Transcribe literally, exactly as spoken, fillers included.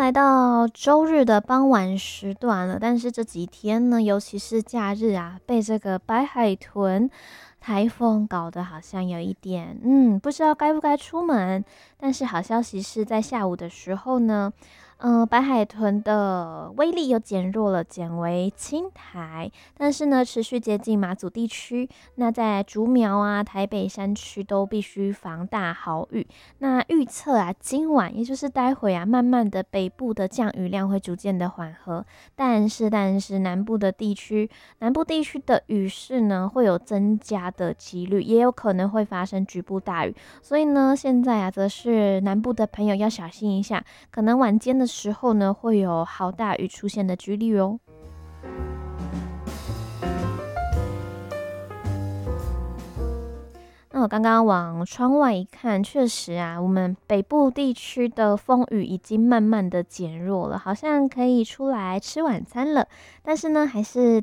来到周日的傍晚时段了，但是这几天呢，尤其是假日啊，被这个白海豚台风搞得好像有一点，嗯，不知道该不该出门。但是好消息是在下午的时候呢，嗯、白海豚的威力又减弱了，减为轻台，但是呢，持续接近马祖地区。那在竹苗啊、台北山区都必须防大豪雨。那预测啊，今晚也就是待会啊，慢慢的北部的降雨量会逐渐的缓和，但是但是南部的地区，南部地区的雨势呢会有增加的几率，也有可能会发生局部大雨。所以呢，现在啊，则是南部的朋友要小心一下，可能晚间的时候呢，会有好大雨出现的几率哦。那我刚刚往窗外一看，确实啊，我们北部地区的风雨已经慢慢的减弱了，好像可以出来吃晚餐了。但是呢，还是